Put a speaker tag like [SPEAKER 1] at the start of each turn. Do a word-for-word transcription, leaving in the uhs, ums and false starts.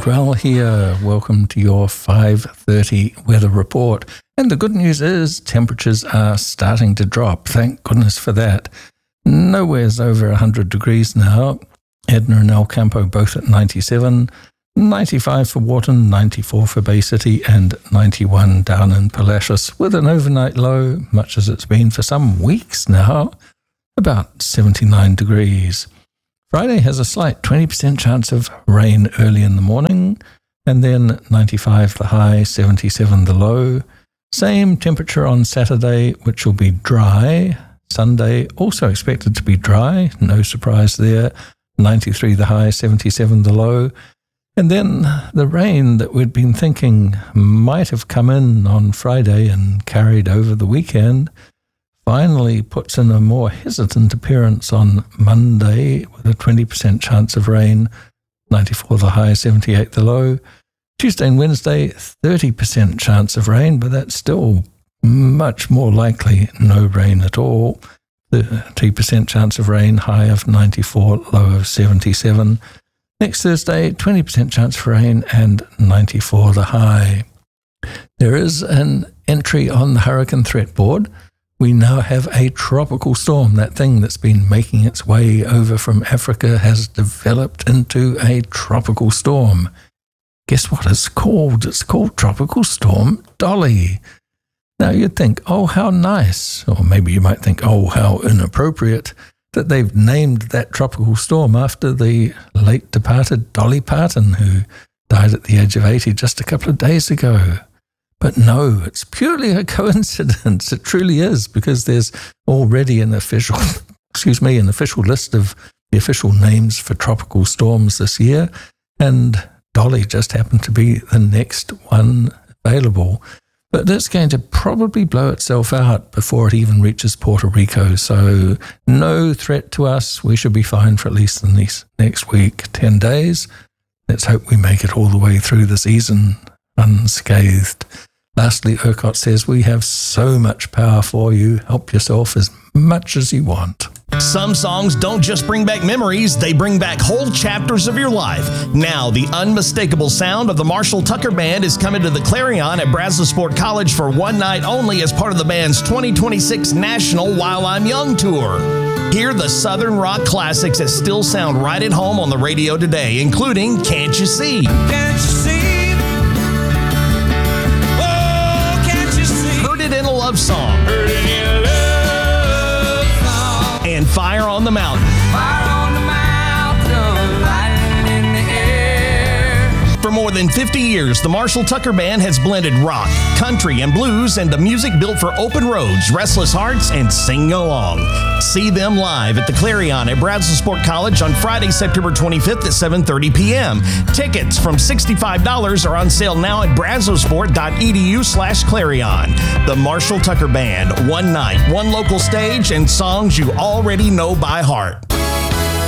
[SPEAKER 1] Grell here. Welcome to your five thirty weather report. And the good news is temperatures are starting to drop. Thank goodness for that. Nowhere's over one hundred degrees now. Edna and El Campo both at ninety-seven, ninety-five for Wharton, ninety-four for Bay City, and ninety-one down in Palacios, with an overnight low, much as it's been for some weeks now, about seventy-nine degrees. Friday has a slight twenty percent chance of rain early in the morning, and then ninety-five the high, seventy-seven the low. Same temperature on Saturday, which will be dry. Sunday also expected to be dry, no surprise there. ninety-three the high, seventy-seven the low. And then the rain that we'd been thinking might have come in on Friday and carried over the weekend finally puts in a more hesitant appearance on Monday with a twenty percent chance of rain, ninety-four the high, seventy-eight the low. Tuesday and Wednesday, thirty percent chance of rain, but that's still much more likely no rain at all. thirty percent chance of rain, high of ninety-four, low of seventy-seven. Next Thursday, twenty percent chance for rain and ninety-four the high. There is an entry on the hurricane threat board. We now have a tropical storm. That thing that's been making its way over from Africa has developed into a tropical storm. Guess what it's called? It's called Tropical Storm Dolly. Now you'd think, oh, how nice. Or maybe you might think, oh, how inappropriate that they've named that tropical storm after the late departed Dolly Parton, who died at the age of eighty just a couple of days ago. But no, it's purely a coincidence. It truly is, because there's already an official, excuse me, an official list of the official names for tropical storms this year, and Dolly just happened to be the next one available. But it's going to probably blow itself out before it even reaches Puerto Rico, so no threat to us. We should be fine for at least the next week, ten days. Let's hope we make it all the way through the season unscathed. Lastly, ERCOT says we have so much power for you. Help yourself as much as you want.
[SPEAKER 2] Some songs don't just bring back memories, they bring back whole chapters of your life. Now, the unmistakable sound of the Marshall Tucker Band is coming to the Clarion at Brazosport College for one night only as part of the band's twenty twenty-six National While I'm Young tour. Hear the Southern rock classics that still sound right at home on the radio today, including Can't You See?
[SPEAKER 3] Can't you see?
[SPEAKER 2] In a Love Song, and Fire on the Mountain.
[SPEAKER 3] Fire on the mountain, lighting in the air.
[SPEAKER 2] For more than fifty years, the Marshall Tucker Band has blended rock, country, and blues into music built for open roads, restless hearts, and sing along. See them live at the Clarion at Brazosport College on Friday, September twenty-fifth at seven thirty p.m. Tickets from sixty-five dollars are on sale now at brazosport.edu slash Clarion. The Marshall Tucker Band, one night, one local stage, and songs you already know by heart.